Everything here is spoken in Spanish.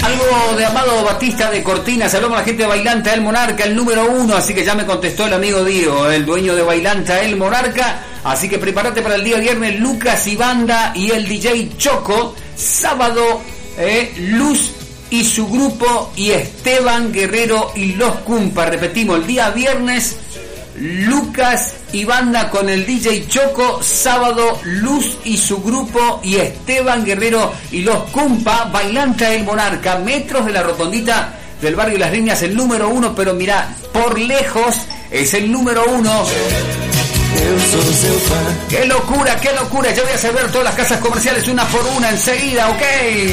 Algo de Amado Batista de Cortina. Saludamos a la gente de Bailanta El Monarca, el número 1. Así que ya me contestó el amigo Diego, el dueño de Bailanta El Monarca. Así que prepárate para el día viernes, Lucas y Banda y el DJ Choco. Sábado, Luz y su grupo y Esteban Guerrero y los Cumpa. Repetimos, el día viernes, Lucas y Banda con el DJ Choco. Sábado, Luz y su grupo y Esteban Guerrero y los Cumpa. Bailanta El Monarca, metros de la rotondita del barrio Las Líneas, el número 1. Pero mirá, por lejos es el número 1. ¡Qué locura, qué locura! Ya voy a saber todas las casas comerciales una por una enseguida, ¿ok?